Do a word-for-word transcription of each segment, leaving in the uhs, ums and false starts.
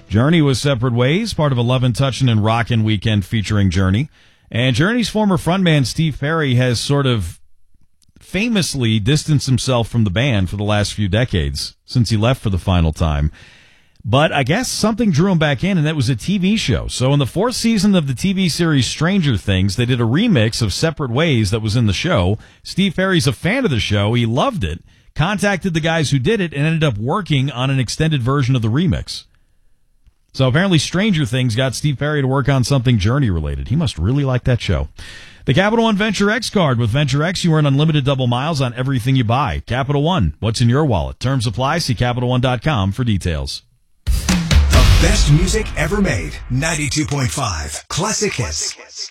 Journey was Separate Ways, part of a Lovin' Touchin' and Rockin' weekend featuring Journey. And Journey's former frontman, Steve Perry, has sort of famously distanced himself from the band for the last few decades, since he left for the final time. But I guess something drew him back in, and that was a T V show. So in the fourth season of the T V series Stranger Things, they did a remix of Separate Ways that was in the show. Steve Perry's a fan of the show. He loved it, contacted the guys who did it, and ended up working on an extended version of the remix. So apparently Stranger Things got Steve Perry to work on something Journey-related. He must really like that show. The Capital One Venture X card. With Venture X, you earn unlimited double miles on everything you buy. Capital One, what's in your wallet? Terms apply. See Capital One dot com for details. The best music ever made. ninety-two point five Classic Hits.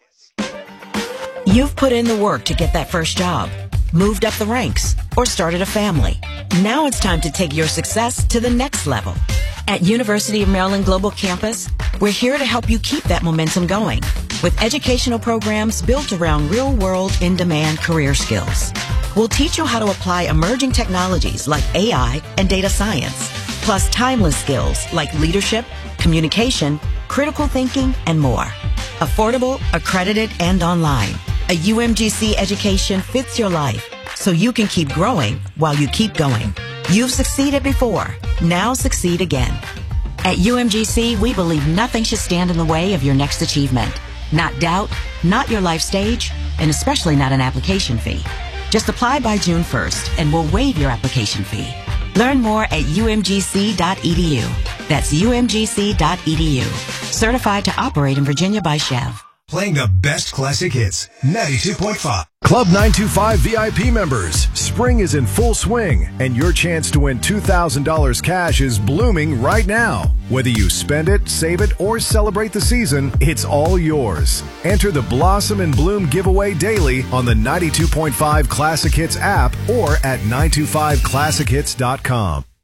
You've put in the work to get that first job, moved up the ranks, or started a family. Now it's time to take your success to the next level. At University of Maryland Global Campus, we're here to help you keep that momentum going with educational programs built around real-world, in-demand career skills. We'll teach you how to apply emerging technologies like A I and data science, plus timeless skills like leadership, communication, critical thinking, and more. Affordable, accredited, and online. A U M G C education fits your life, so you can keep growing while you keep going. You've succeeded before. Now succeed again. At U M G C, we believe nothing should stand in the way of your next achievement. Not doubt, not your life stage, and especially not an application fee. Just apply by June first, and we'll waive your application fee. Learn more at U M G C dot E D U. That's U M G C dot E D U. Certified to operate in Virginia by Chev. Playing the best classic hits. ninety-two point five Club nine two five V I P members, spring is in full swing, and your chance to win two thousand dollars cash is blooming right now. Whether you spend it, save it, or celebrate the season, it's all yours. Enter the Blossom and Bloom giveaway daily on the ninety-two point five Classic Hits app or at nine two five classic hits dot com.